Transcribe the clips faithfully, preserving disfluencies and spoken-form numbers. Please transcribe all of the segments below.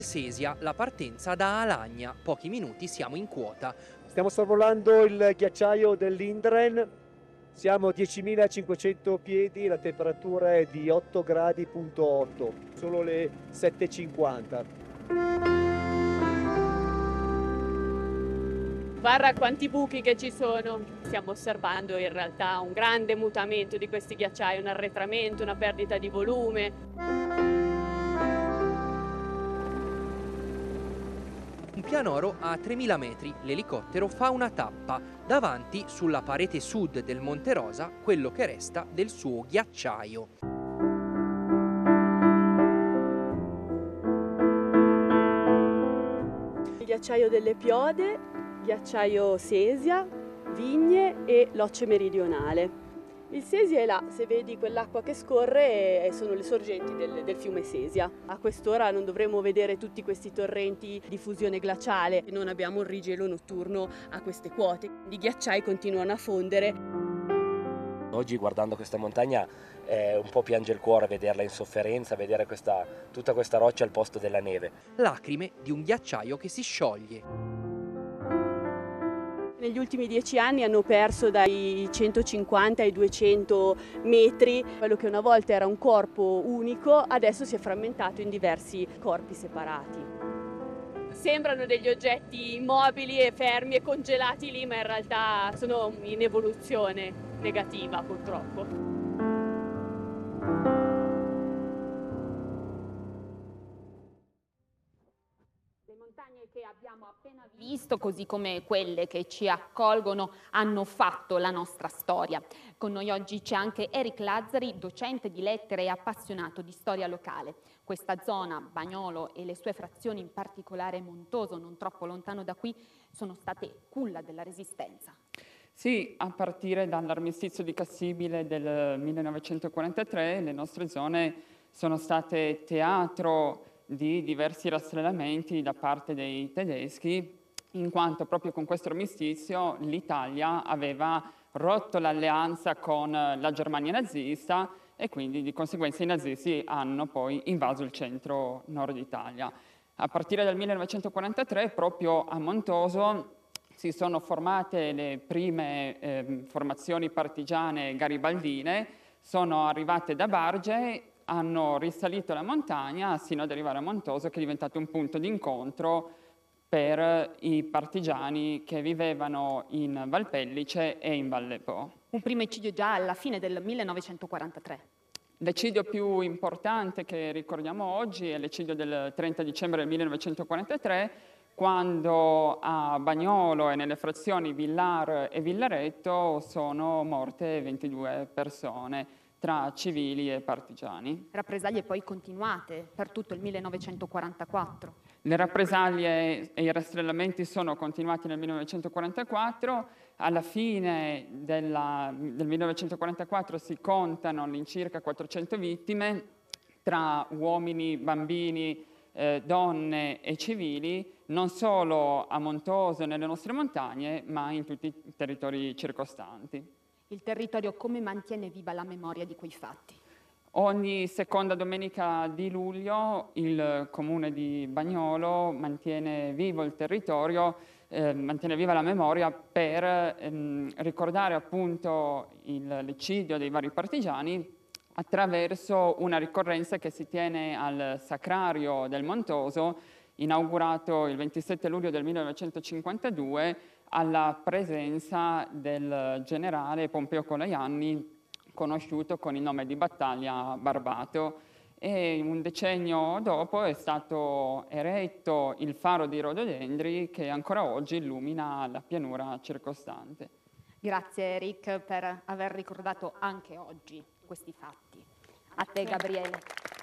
Sesia, la partenza da Alagna. Pochi minuti siamo in quota. Stiamo sorvolando il ghiacciaio dell'Indren, siamo a diecimilacinquecento piedi, la temperatura è di otto gradi virgola otto, sono le sette e cinquanta. Guarda quanti buchi che ci sono. Stiamo osservando in realtà un grande mutamento di questi ghiacciai, un arretramento, una perdita di volume. Un pianoro a tremila metri, l'elicottero fa una tappa. Davanti, sulla parete sud del Monte Rosa, quello che resta del suo ghiacciaio. Il ghiacciaio delle Piode, ghiacciaio Sesia, Vigne e Locce Meridionale. Il Sesia è là, se vedi quell'acqua che scorre sono le sorgenti del, del fiume Sesia. A quest'ora non dovremo vedere tutti questi torrenti di fusione glaciale, non abbiamo un rigelo notturno a queste quote. I ghiacciai continuano a fondere. Oggi guardando questa montagna eh, un po' piange il cuore vederla in sofferenza, vedere questa, tutta questa roccia al posto della neve. Lacrime di un ghiacciaio che si scioglie. Negli ultimi dieci anni hanno perso dai centocinquanta ai duecento metri. Quello che una volta era un corpo unico adesso si è frammentato in diversi corpi separati. Sembrano degli oggetti immobili e fermi e congelati lì, ma in realtà sono in evoluzione negativa purtroppo. Che abbiamo appena visto, così come quelle che ci accolgono, hanno fatto la nostra storia. Con noi oggi c'è anche Eric Lazzari, docente di lettere e appassionato di storia locale. Questa zona, Bagnolo e le sue frazioni, in particolare Montoso, non troppo lontano da qui, sono state culla della Resistenza. Sì, a partire dall'armistizio di Cassibile del millenovecentoquarantatré, le nostre zone sono state teatro di diversi rastrellamenti da parte dei tedeschi, in quanto proprio con questo armistizio l'Italia aveva rotto l'alleanza con la Germania nazista e quindi di conseguenza i nazisti hanno poi invaso il centro-nord Italia. A partire dal millenovecentoquarantatré proprio a Montoso si sono formate le prime eh, formazioni partigiane garibaldine, sono arrivate da barge, hanno risalito la montagna sino ad arrivare a Montoso, che è diventato un punto di incontro per i partigiani che vivevano in Valpellice e in Valle Po. Un primo eccidio già alla fine del millenovecentoquarantatré. L'eccidio più importante che ricordiamo oggi è l'eccidio del trenta dicembre del millenovecentoquarantatré, quando a Bagnolo e nelle frazioni Villar e Villaretto sono morte ventidue persone, tra civili e partigiani. Rappresaglie poi continuate per tutto il millenovecentoquarantaquattro. Le rappresaglie e i rastrellamenti sono continuati nel millenovecentoquarantaquattro. Alla fine della, del millenovecentoquarantaquattro si contano all'incirca quattrocento vittime tra uomini, bambini, eh, donne e civili, non solo a Montoso e nelle nostre montagne, ma in tutti i territori circostanti. Il territorio come mantiene viva la memoria di quei fatti? Ogni seconda domenica di luglio il comune di Bagnolo mantiene vivo il territorio, eh, mantiene viva la memoria per ehm, ricordare appunto l'eccidio dei vari partigiani attraverso una ricorrenza che si tiene al Sacrario del Montoso, inaugurato il ventisette luglio del millenovecentocinquantadue, alla presenza del generale Pompeo Colajanni, conosciuto con il nome di Battaglia Barbato, e un decennio dopo è stato eretto il faro di Rododendri che ancora oggi illumina la pianura circostante. Grazie Eric per aver ricordato anche oggi questi fatti. A te Gabriele.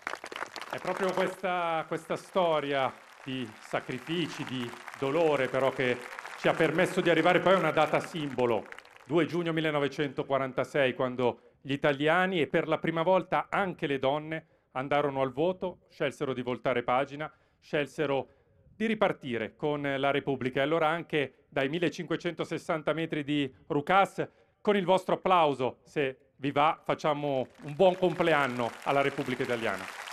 È proprio questa, questa storia di sacrifici, di dolore però che ci ha permesso di arrivare poi a una data simbolo, due giugno millenovecentoquarantasei, quando gli italiani e per la prima volta anche le donne andarono al voto, scelsero di voltare pagina, scelsero di ripartire con la Repubblica. E allora anche dai millecinquecentosessanta metri di Rucas, con il vostro applauso, se vi va, facciamo un buon compleanno alla Repubblica Italiana.